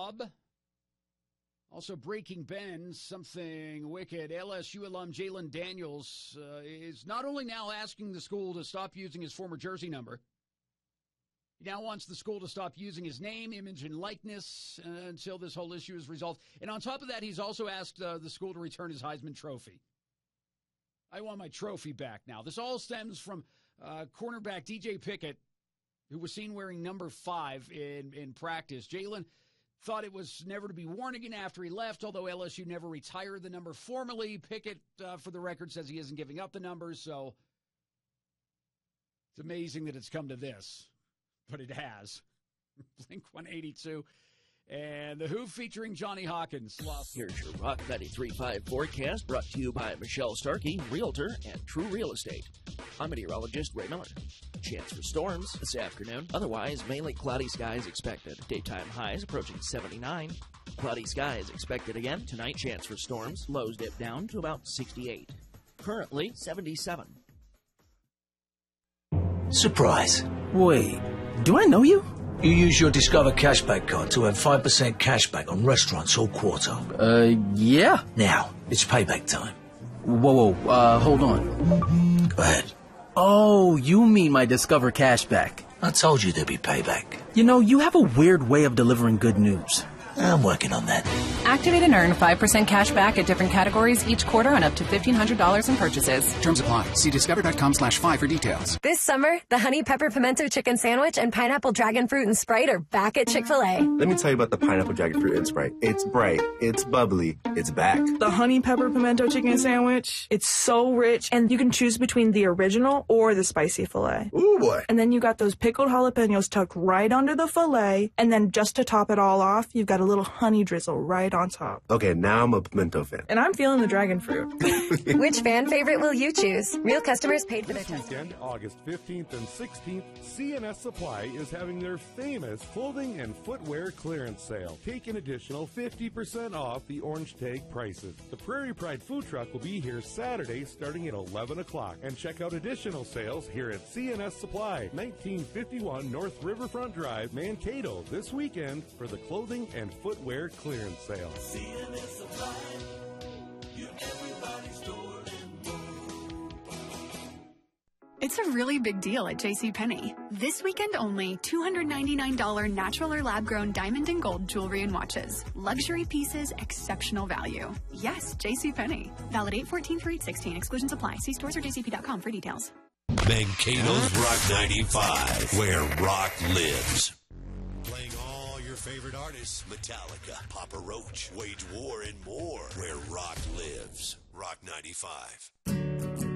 Bob. Also, Breaking Ben, something wicked. LSU alum Jalen Daniels is not only now asking the school to stop using his former jersey number, he now wants the school to stop using his name, image, and likeness until this whole issue is resolved. And on top of that, he's also asked the school to return his Heisman Trophy. I want my trophy back now. This all stems from cornerback DJ Pickett, who was seen wearing number 5 in practice. Jalen thought it was never to be worn again after he left, although LSU never retired the number formally. Pickett, for the record, says he isn't giving up the numbers, so it's amazing that it's come to this, but it has. Blink-182 and The Who featuring Johnny Hawkins. Here's your Rock 93.5 forecast, brought to you by Michelle Starkey, Realtor at True Real Estate. I'm meteorologist Ray Miller. Chance for storms this afternoon. Otherwise, mainly cloudy skies expected. Daytime highs approaching 79. Cloudy skies expected again. Tonight, chance for storms. Lows dip down to about 68. Currently, 77. Surprise. Wait, do I know you? You use your Discover Cashback card to have 5% cashback on restaurants all quarter. Yeah. Now, it's payback time. Whoa, hold on. Go ahead. Oh, you mean my Discover Cashback. I told you there'd be payback. You know, you have a weird way of delivering good news. I'm working on that. Activate and earn 5% cash back at different categories each quarter on up to $1,500 in purchases. Terms apply. See discover.com/5 for details. This summer, the Honey Pepper Pimento Chicken Sandwich and Pineapple Dragon Fruit and Sprite are back at Chick-fil-A. Let me tell you about the Pineapple Dragon Fruit and Sprite. It's bright, it's bubbly, it's back. The Honey Pepper Pimento Chicken Sandwich, it's so rich, and you can choose between the original or the spicy filet. Ooh, boy. And then you got those pickled jalapenos tucked right under the filet, and then just to top it all off, you've got a little honey drizzle right on top. Okay, now I'm a pimento fan. And I'm feeling the dragon fruit. Which fan favorite will you choose? Real customers paid for their This weekend, August 15th and 16th, CNS Supply is having their famous clothing and footwear clearance sale. Take an additional 50% off the Orange Tag prices. The Prairie Pride food truck will be here Saturday starting at 11 o'clock. And check out additional sales here at CNS Supply, 1951 North Riverfront Drive, Mankato, this weekend for the clothing and footwear clearance sale. CNS Supply, you're everybody's store and more. It's a really big deal at JCPenney. This weekend only, $299 natural or lab-grown diamond and gold jewelry and watches. Luxury pieces, exceptional value. Yes, JCPenney. Valid 8/14 through 8/16. Exclusions apply. See stores or jcp.com for details. Mankato's Rock 95, where rock lives. Playing all your favorite artists, Metallica, Papa Roach, Wage War, and more, where rock lives. Rock 95.